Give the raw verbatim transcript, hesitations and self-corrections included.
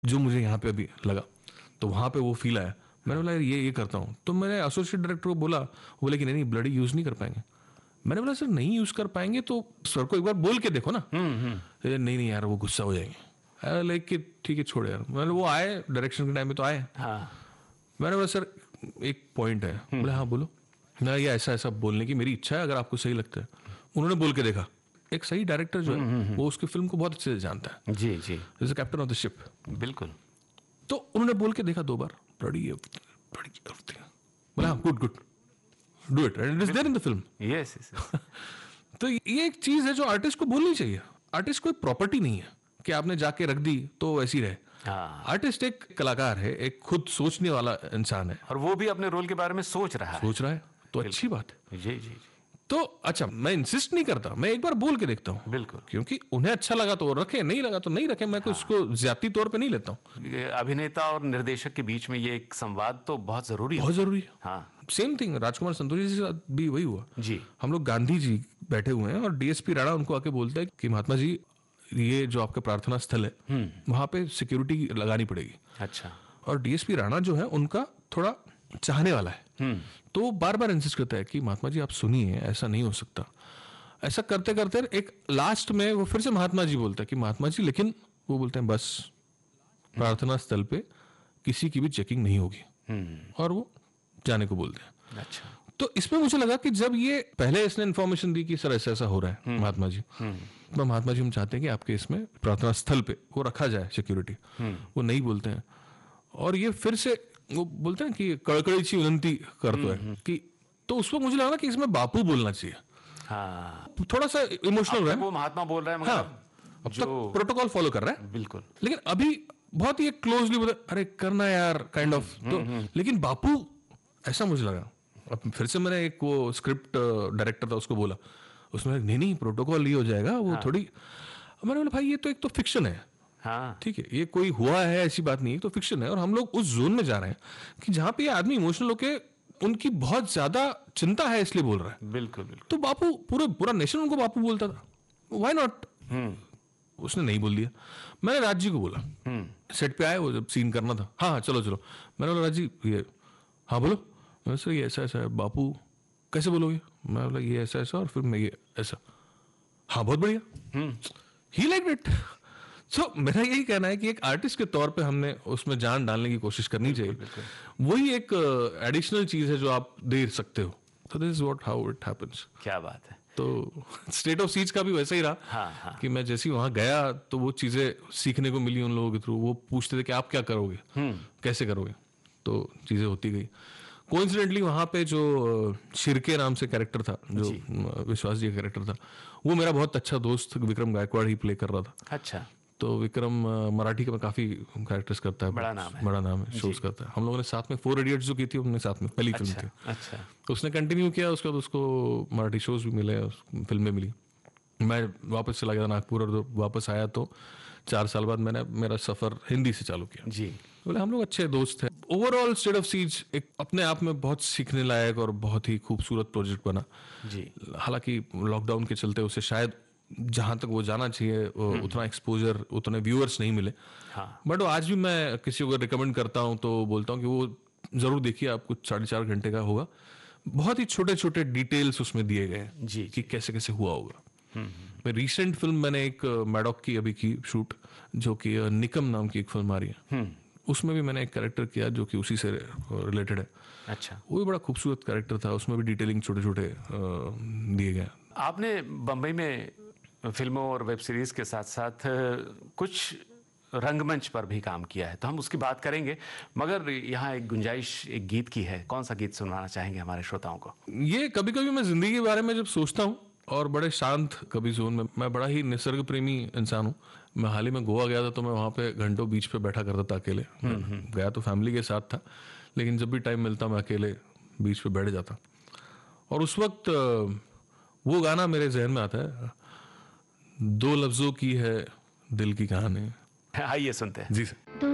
जो मुझे यहाँ पे अभी लगा, तो वहाँ पे वो फील आया। मैंने बोला ये ये करता हूँ, तो मैंने एसोसिएट डायरेक्टर को बोला, वो बोले कि नहीं नहीं ब्लडी यूज़ नहीं कर पाएंगे। मैंने बोला सर नहीं यूज़ कर पाएंगे तो सर को एक बार बोल के देखो ना। नहीं नहीं यार वो गुस्सा हो जाएंगे। लाइक कि ठीक है छोड़ यार। मैंने वो आए डायरेक्शन के टाइम में तो आए। हाँ। मैंने बोला सर एक पॉइंट है। बोले हाँ बोलो। मैं ये ऐसा ऐसा बोलने की मेरी इच्छा है, अगर आपको सही लगता है। उन्होंने बोल के देखा। एक सही डायरेक्टर जो है वो उसकी फिल्म को बहुत अच्छे से जानता है। जी जी, जैसे कैप्टन ऑफ द शिप। बिल्कुल। तो उन्होंने बोल के देखा दो बार, बड़ी बड़ी बोला हाँ good good do it and it is there in the film. Yes yes. तो ये एक चीज है जो आर्टिस्ट को बोलनी चाहिए। आर्टिस्ट कोई प्रॉपर्टी नहीं है कि आपने जाके रख दी तो वैसी रहे। हाँ। आर्टिस्ट एक कलाकार है, एक खुद सोचने वाला इंसान है, और वो भी अपने रोल के बारे में सोच रहा है। सोच रहा है तो अच्छी बात है। जी जी जी। तो अच्छा मैं इंसिस्ट नहीं करता, मैं एक बार बोल के देखता हूँ। बिल्कुल। क्योंकि उन्हें अच्छा लगा तो रखे, नहीं लगा तो नहीं रखे। मैं हाँ। उसको ज्यादती तौर पे नहीं लेता हूँ। अभिनेता और निर्देशक के बीच में ये एक संवाद तो बहुत जरूरी है। बहुत जरूरी है। हाँ। सेम थिंग राजकुमार संतोषी जी के साथ भी वही हुआ। जी। हम लोग गांधी जी बैठे हुए हैं और डीएसपी राणा उनको आके बोलता है कि महात्मा जी ये जो आपका प्रार्थना स्थल है वहां पे सिक्योरिटी लगानी पड़ेगी। अच्छा। और डीएसपी राणा जो है उनका थोड़ा चाहने वाला है, तो बार बार इंसिस्ट करता है कि महात्मा जी आप सुनिए, ऐसा नहीं हो सकता। ऐसा करते करते एक लास्ट में वो फिर से महात्मा जी बोलता है कि महात्मा जी, लेकिन वो बोलते हैं बस प्रार्थना स्थल पे किसी की भी चेकिंग नहीं होगी, और वो जाने को बोलते हैं। अच्छा। तो इसमें मुझे लगा कि जब ये पहले इसने इन्फॉर्मेशन दी कि सर ऐसा ऐसा हो रहा है महात्मा जी, तो महात्मा जी हम चाहते हैं कि आपके इसमें प्रार्थना स्थल पे वो रखा जाए सिक्योरिटी। वो नहीं बोलते हैं, और ये फिर से वो बोलते हैं कि कड़कड़ी सी विनती करते हैं कि, तो उस वक्त मुझे लगा कि इसमें बापू बोलना चाहिए। हाँ। थोड़ा सा इमोशनल है। वो महात्मा बोल रहा है मगर हाँ, अब तक प्रोटोकॉल फॉलो कर रहा है। बिल्कुल। लेकिन अभी बहुत ही क्लोजली बोले अरे करना यार काइंड ऑफ। तो लेकिन बापू ऐसा मुझे लगा। अब फिर से मैंने एक वो स्क्रिप्ट डायरेक्टर था उसको बोला, उसमें नहीं नहीं प्रोटोकॉल ये हो जाएगा वो हाँ। थोड़ी। मैंने बोला भाई ये तो एक तो फिक्शन है। हाँ। ठीक है, ये कोई हुआ है ऐसी बात नहीं है, तो फिक्शन है। और हम लोग उस जोन में जा रहे हैं कि जहां पे ये आदमी इमोशनल होके उनकी बहुत ज्यादा चिंता है इसलिए बोल रहा है। बिल्कुल बिल्कुल। तो बापू पूरे पूरा नेशन उनको बापू बोलता था, व्हाई नॉट। उसने नहीं बोल दिया। मैंने राज जी को बोला, सेट पे आए वो जब सीन करना था, हाँ हाँ चलो चलो। मैंने बोला राज जी ये हाँ बोलो। मैं सर ये ऐसा ऐसा है। बापू कैसे बोलोगे? मैं बोला ये ऐसा ऐसा और फिर मैं ये ऐसा। हाँ बहुत बढ़िया। ही लाइक इट। सो मेरा यही कहना है कि एक आर्टिस्ट के तौर पे हमने उसमें जान डालने की कोशिश करनी चाहिए। वही एक एडिशनल चीज है जो आप दे सकते हो। तो this is what how it happens. क्या बात है। तो स्टेट ऑफ सीज का भी वैसा ही रहा। हाँ, हाँ. कि मैं जैसे ही वहां गया तो वो चीजें सीखने को मिली उन लोगों के थ्रू। वो पूछते थे कि आप क्या करोगे, कैसे करोगे, तो चीजें होती गई। कोइंसिडेंटली वहां पे जो शिरके नाम से कैरेक्टर था, जो जी. विश्वास जी का कैरेक्टर था, वो मेरा बहुत अच्छा दोस्त विक्रम गायकवाड़ ही प्ले कर रहा था। अच्छा। तो विक्रम मराठी का काफी कैरेक्टर्स करता है, बड़ा नाम है, बड़ा नाम है, शोज करता है। हम लोगों ने साथ में फोर इडियट्स जो की थी उन्होंने साथ में पहली अच्छा, फिल्म थी। अच्छा। तो उसने कंटिन्यू किया, उसके बाद उसको मराठी शोज भी मिले, फिल्में मिली। मैं वापस चला गया नागपुर, और वापस आया तो चार साल बाद मैंने मेरा सफर हिंदी से चालू किया। जी। बोले हम लोग अच्छे दोस्त हैं। ओवरऑल स्टेट ऑफ सीज एक अपने आप में बहुत सीखने लायक और बहुत ही खूबसूरत प्रोजेक्ट बना। जी। हालांकि लॉकडाउन के चलते उसे शायद जहां तक वो जाना चाहिए उतना एक्सपोजर, उतने व्यूअर्स नहीं मिले। हाँ। बट आज भी मैं किसी को रिकमेंड करता हूं तो बोलता हूं कि वो जरूर देखिए, आप कुछ साढ़े चार घंटे का होगा। बहुत ही छोटे छोटे डिटेल्स उसमें दिए गए हैं जी, कि कैसे कैसे हुआ होगा। मैं रिसेंट फिल्म मैंने एक मैडॉक की अभी की शूट, जो कि निकम नाम की एक फिल्म आ रही है, उसमें भी मैंने एक कैरेक्टर किया जो कि उसी से रिलेटेड है। अच्छा। वो भी बड़ा खूबसूरत कैरेक्टर था, उसमें भी डिटेलिंग छोटे छोटे दिए गए। आपने बम्बई में फिल्मों और वेब सीरीज के साथ साथ कुछ रंगमंच पर भी काम किया है, तो हम उसकी बात करेंगे, मगर यहाँ एक गुंजाइश एक गीत की है। कौन सा गीत सुनवाना चाहेंगे हमारे श्रोताओं को? ये कभी कभी मैं जिंदगी के बारे में जब सोचता हूँ और बड़े शांत कभी जोन में, मैं बड़ा ही निसर्ग प्रेमी इंसान हूँ। मैं हाल ही में गोवा गया था तो मैं वहाँ पे घंटों बीच पे बैठा करता था अकेले। गया तो फैमिली के साथ था, लेकिन जब भी टाइम मिलता मैं अकेले बीच पे बैठ जाता। और उस वक्त वो गाना मेरे जहन में आता है, दो लफ्जों की है दिल की कहानी। आइए सुनते हैं। जी सर।